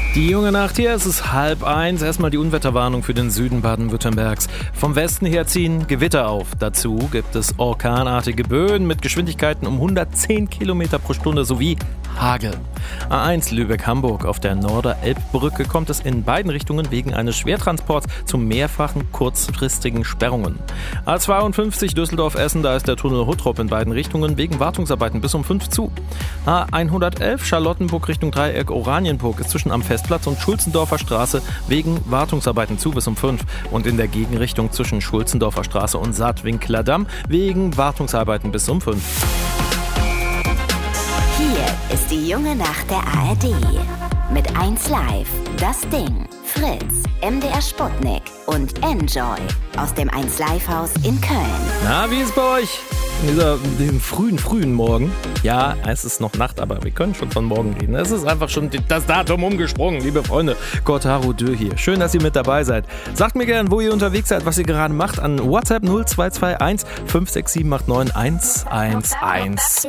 Die junge Nacht hier, es ist 12:30. Erstmal die Unwetterwarnung für den Süden Baden-Württembergs. Vom Westen her ziehen Gewitter auf. Dazu gibt es orkanartige Böen mit Geschwindigkeiten um 110 Kilometer pro Stunde sowie Hagel. A1 Lübeck-Hamburg. Auf der Norder-Elbbrücke kommt es in beiden Richtungen wegen eines Schwertransports zu mehrfachen kurzfristigen Sperrungen. A52 Düsseldorf-Essen, da ist der Tunnel Huttrop in beiden Richtungen wegen Wartungsarbeiten bis um 5 zu. A111 Charlottenburg Richtung Dreieck Oranienburg ist zwischen am Festplatz und Schulzendorfer Straße wegen Wartungsarbeiten zu bis um 5 und in der Gegenrichtung zwischen Schulzendorfer Straße und Saatwinkler Damm wegen Wartungsarbeiten bis um 5. Hier ist die junge Nacht der ARD. Mit 1Live, Das Ding, Fritz, MDR Sputnik und Enjoy aus dem 1Live-Haus in Köln. Na, wie ist es bei euch? In diesem frühen Morgen. Ja, es ist noch Nacht, aber wir können schon von morgen reden. Es ist einfach schon das Datum umgesprungen, liebe Freunde. Kortaro Dö hier. Schön, dass ihr mit dabei seid. Sagt mir gern, wo ihr unterwegs seid, was ihr gerade macht, an WhatsApp 0221 567 89 111.